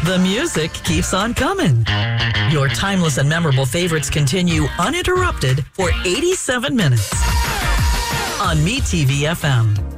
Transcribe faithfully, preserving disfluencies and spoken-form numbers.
The music keeps on coming. Your timeless and memorable favorites continue uninterrupted for eighty-seven minutes on MeTV F M.